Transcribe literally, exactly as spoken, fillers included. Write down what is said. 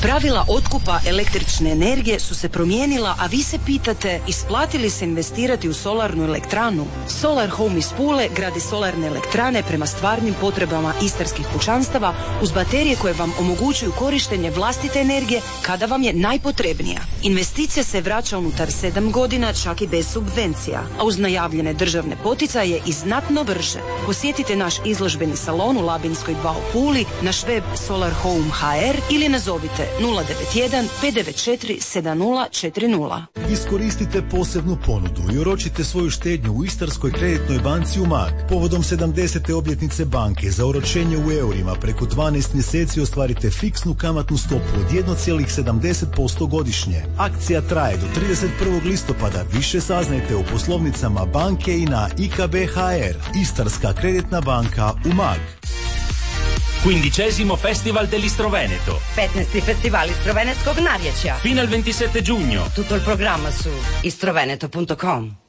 Pravila otkupa električne energije su se promijenila, a vi se pitate isplati li se investirati u solarnu elektranu? Solar Home iz Pule gradi solarne elektrane prema stvarnim potrebama istarskih kućanstava uz baterije koje vam omogućuju korištenje vlastite energije kada vam je najpotrebnija. Investicija se vraća unutar sedam godina, čak i bez subvencija, a uz najavljene državne poticaje i znatno brže. Posjetite naš izložbeni salon u Labinskoj dva u Puli, naš web solar home dot h r ili nazovite nula devet jedan pet devet četiri sedam nula četiri nula. Iskoristite posebnu ponudu i oročite svoju štednju u Istarskoj kreditnoj banci Umag. Povodom sedamdesete obljetnice banke za oročenje u eurima preko dvanaest mjeseci ostvarite fiksnu kamatnu stopu od jedan zarez sedamdeset posto godišnje. Akcija traje do trideset prvog listopada. Više saznajte u poslovnicama banke i na i k b h r. Istarska kreditna banka Umag. Quindicesimo Festival dell'Istro Veneto. petnaesti Festival Istrovenetskog narječja. Fino al ventisette giugno. Tutto il programma su istroveneto punto com.